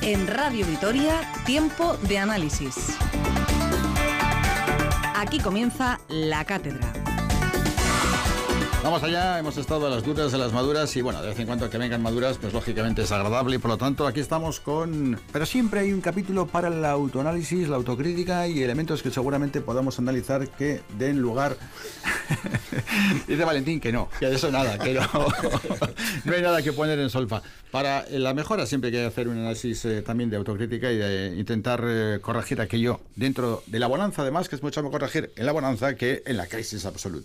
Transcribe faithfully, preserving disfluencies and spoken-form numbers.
En Radio Vitoria, tiempo de análisis. Aquí comienza La Cátedra. Vamos allá, hemos estado a las duras, a las maduras y bueno, de vez en cuando que vengan maduras, pues lógicamente es agradable y por lo tanto aquí estamos con... Pero siempre hay un capítulo para el autoanálisis, la autocrítica y elementos que seguramente podamos analizar que den lugar... Dice Valentín que no, que de eso nada, que no, no hay nada que poner en solfa. Para la mejora siempre hay que hacer un análisis eh, también de autocrítica y de intentar eh, corregir aquello dentro de la bonanza, además, que es mucho mejor corregir en la bonanza que en la crisis absoluta.